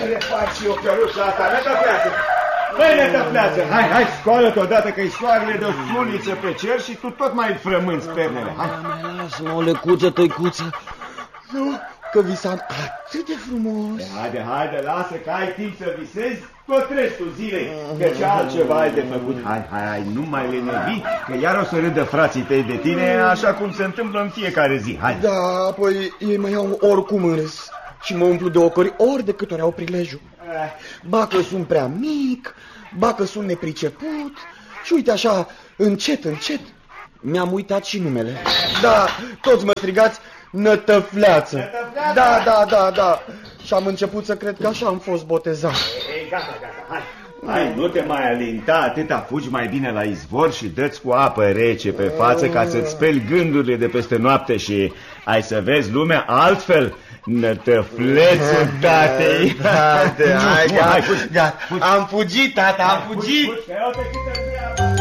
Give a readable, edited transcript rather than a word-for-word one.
refaci și eu căruța asta, Nătăfleață. Băi, Nătăfleață, hai, scoală-te odată că-i soarele de o suliță pe cer și tu tot mai frămânți pernele. Hai. Lasă-mă, o lecuță, tăicuță. Nu, că visam atât de frumos. Haide, lasă că ai timp să visezi tot restul zilei, că ce altceva ai de făcut. Hai, nu mai lenevi, că iar o să râdă frații tăi de tine, așa cum se întâmplă în fiecare zi. Hai. Da, apoi ei mă iau oricum în râs și mă umplu de ocări ori de câte ori au prilejul. Ba că sunt prea mic, ba că sunt nepriceput și uite așa, încet, mi-am uitat și numele. Da, toți mă strigați Nătăfleață. Da. Și am început să cred că așa am fost botezat. Ei, gata, hai, nu te mai alinta atâta, fugi mai bine la izvor și dă-ți cu apă rece pe față ca să-ți speli gândurile de peste noapte și ai să vezi lumea altfel. Nătăflețul tatei. Hai, gata. Am fugit, tata, am fugit.